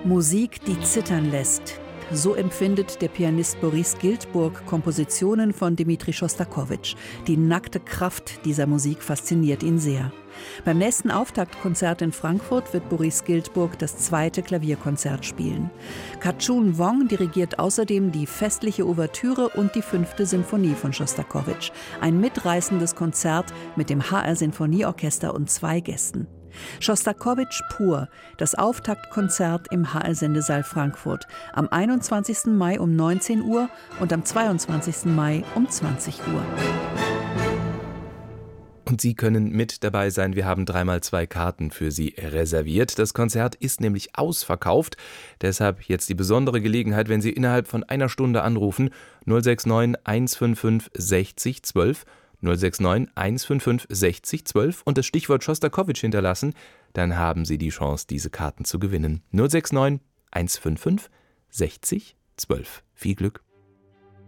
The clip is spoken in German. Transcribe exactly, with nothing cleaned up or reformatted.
Musik, die zittern lässt. So empfindet der Pianist Boris Giltburg Kompositionen von Dmitri Schostakowitsch. Die nackte Kraft dieser Musik fasziniert ihn sehr. Beim nächsten Auftaktkonzert in Frankfurt wird Boris Giltburg das zweite Klavierkonzert spielen. Ka-chun Wong dirigiert außerdem die festliche Ouvertüre und die fünfte Sinfonie von Schostakowitsch. Ein mitreißendes Konzert mit dem H R-Sinfonieorchester und zwei Gästen. Schostakowitsch pur, das Auftaktkonzert im H R-Sendesaal Frankfurt am einundzwanzigsten Mai um neunzehn Uhr und am zweiundzwanzigsten Mai um zwanzig Uhr. Und Sie können mit dabei sein. Wir haben dreimal zwei Karten für Sie reserviert. Das Konzert ist nämlich ausverkauft. Deshalb jetzt die besondere Gelegenheit, wenn Sie innerhalb von einer Stunde anrufen, null sechs neun eins fünf fünf sechzig zwölf, null sechs neun eins fünf fünf sechzig zwölf und das Stichwort Schostakowitsch hinterlassen, dann haben Sie die Chance, diese Karten zu gewinnen. null sechs neun eins fünf fünf sechzig zwölf. Viel Glück!